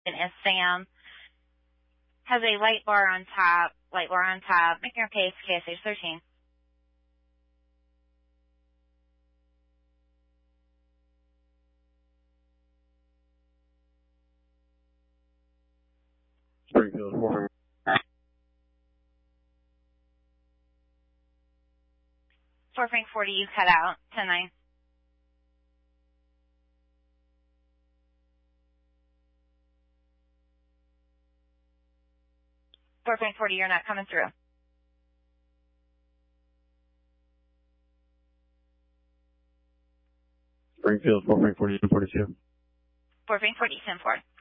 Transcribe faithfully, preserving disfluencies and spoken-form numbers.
is Sam. Has a light bar on top, light bar on top, making your pace, K S H thirteen. Springfield, four. four Frank forty, you cut out, ten nine. four Frank forty, you're not coming through. Springfield, four Frank forty, ten forty-two. four Frank forty, ten four.